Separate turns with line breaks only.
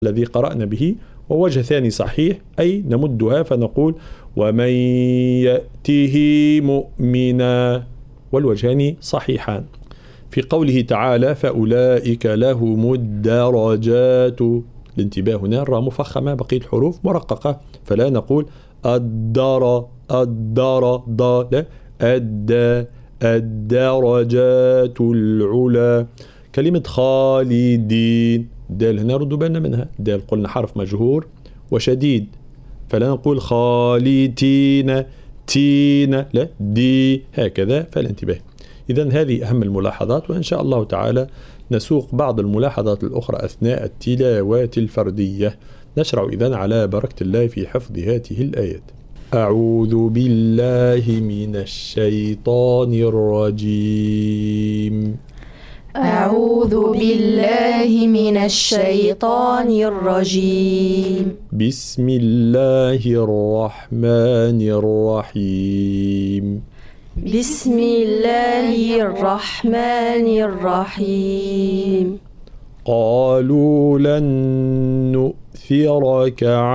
الذي قرأنا به. ووجه ثاني صحيح أي نمدها فنقول ومن يأته مؤمنا، والوجهان صحيحان. في قوله تعالى فأولئك لهم الدرجات، الانتباه هنا الراء مفخمة، بقية الحروف مرققة، فلا نقول الدر ض، لا، الدرجات العلا. كلمة خالدين، دال هنا ردوا بالنا منها، دال قلنا حرف مجهور وشديد، فلا نقول خالدين تين، لا، دي، هكذا، فالانتباه. إذن هذه أهم الملاحظات، وإن شاء الله تعالى نسوق بعض الملاحظات الأخرى أثناء التلاوات الفردية. نشرع إذن على بركة الله في حفظ هذه الآيات. أعوذ بالله من الشيطان الرجيم.
أعوذ بالله من الشيطان الرجيم.
بسم الله الرحمن الرحيم.
بسم الله الرحمن الرحيم.
قالوا لن نؤثرك